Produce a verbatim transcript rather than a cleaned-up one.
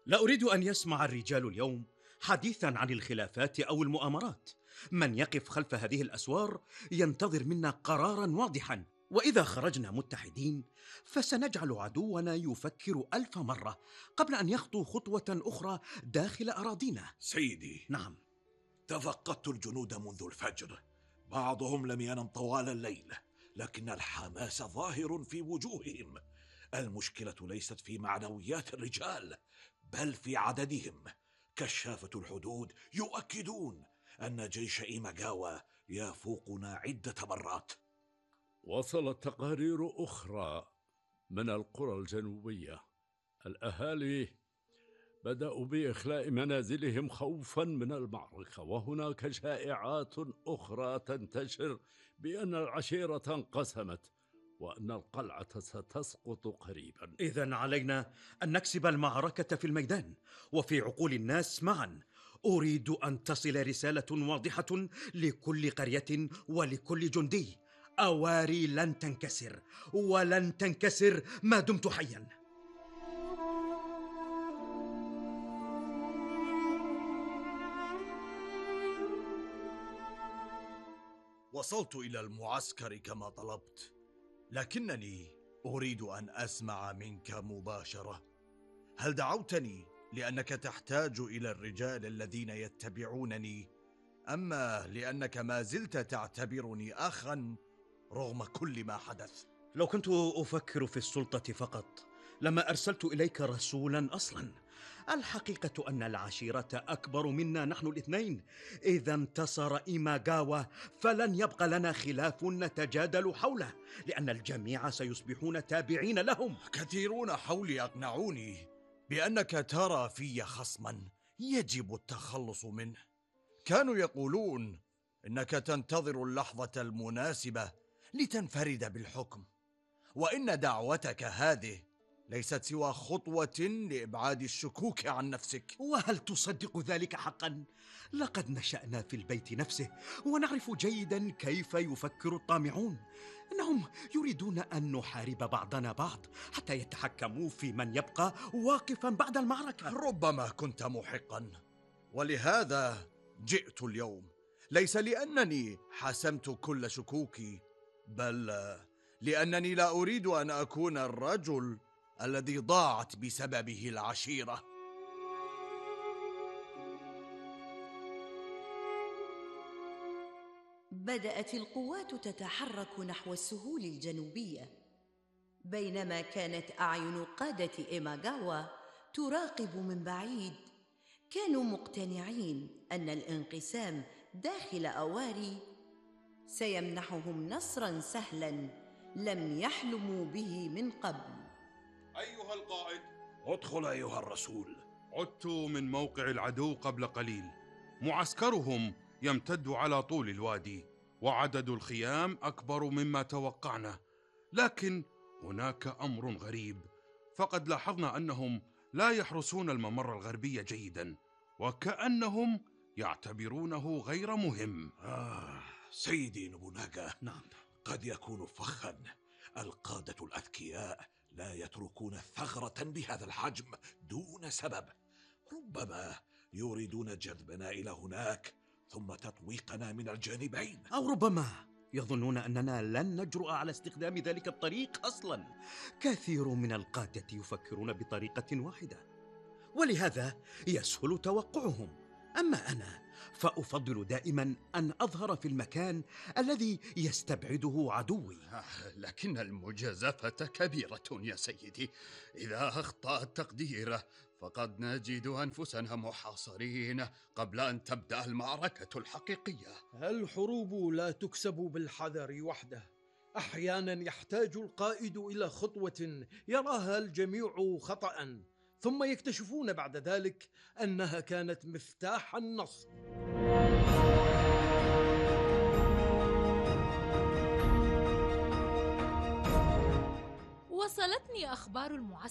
لا أريد أن يسمع الرجال اليوم حديثا عن الخلافات أو المؤامرات. من يقف خلف هذه الأسوار ينتظر منا قرارا واضحا، وإذا خرجنا متحدين فسنجعل عدونا يفكر ألف مرة قبل أن يخطو خطوة أخرى داخل أراضينا. سيدي، نعم. تفقدت الجنود منذ الفجر، بعضهم لم ينم طوال الليل، لكن الحماس ظاهر في وجوههم. المشكلة ليست في معنويات الرجال بل في عددهم. كشافة الحدود يؤكدون أن جيش إيماغاوا يفوقنا عدة مرات. وصلت تقارير أخرى من القرى الجنوبية. الأهالي بدأوا بإخلاء منازلهم خوفا من المعركة، وهناك شائعات أخرى تنتشر بأن العشيرة انقسمت وأن القلعة ستسقط قريبا. إذن علينا أن نكسب المعركة في الميدان وفي عقول الناس معا. أريد أن تصل رسالة واضحة لكل قرية ولكل جندي: أواري لن تنكسر، ولن تنكسر ما دمت حيا. وصلت إلى المعسكر كما طلبت، لكنني أريد أن أسمع منك مباشرة. هل دعوتني لأنك تحتاج إلى الرجال الذين يتبعونني، أما لأنك ما زلت تعتبرني أخاً رغم كل ما حدث؟ لو كنت أفكر في السلطة فقط لما أرسلت إليك رسولا أصلا. الحقيقة أن العشيرة أكبر منا نحن الاثنين. إذا انتصر إيماغاوا فلن يبقى لنا خلاف نتجادل حوله، لأن الجميع سيصبحون تابعين لهم. كثيرون حولي أقنعوني بأنك ترى في خصما يجب التخلص منه. كانوا يقولون إنك تنتظر اللحظة المناسبة لتنفرد بالحكم، وإن دعوتك هذه ليست سوى خطوة لإبعاد الشكوك عن نفسك. وهل تصدق ذلك حقا؟ لقد نشأنا في البيت نفسه ونعرف جيدا كيف يفكر الطامعون. إنهم يريدون أن نحارب بعضنا بعض حتى يتحكموا في من يبقى واقفا بعد المعركة. ربما كنت محقا، ولهذا جئت اليوم، ليس لأنني حسمت كل شكوكي، بل لأنني لا أريد أن أكون الرجل الذي ضاعت بسببه العشيرة. بدأت القوات تتحرك نحو السهول الجنوبية، بينما كانت أعين قادة إيماغاوا تراقب من بعيد. كانوا مقتنعين أن الانقسام داخل أواري سيمنحهم نصراً سهلاً لم يحلموا به من قبل. أيها القائد، ادخل أيها الرسول. عدت من موقع العدو قبل قليل. معسكرهم يمتد على طول الوادي، وعدد الخيام أكبر مما توقعنا. لكن هناك أمر غريب، فقد لاحظنا أنهم لا يحرسون الممر الغربي جيدا، وكأنهم يعتبرونه غير مهم. آه سيدي نوبوناغا، نعم، قد يكون فخا. القادة الأذكياء لا يتركون ثغرة بهذا الحجم دون سبب. ربما يريدون جذبنا إلى هناك ثم تطويقنا من الجانبين، أو ربما يظنون أننا لن نجرؤ على استخدام ذلك الطريق أصلا. كثير من القادة يفكرون بطريقة واحدة، ولهذا يسهل توقعهم. أما أنا فأفضل دائما أن أظهر في المكان الذي يستبعده عدوي. لكن المجازفة كبيرة يا سيدي. إذا أخطأ التقدير فقد نجد أنفسنا محاصرين قبل أن تبدأ المعركة الحقيقية. الحروب لا تكسب بالحذر وحده. أحيانا يحتاج القائد إلى خطوة يراها الجميع خطأ، ثم يكتشفون بعد ذلك أنها كانت مفتاح النصر. وصلتني أخبار المعسكر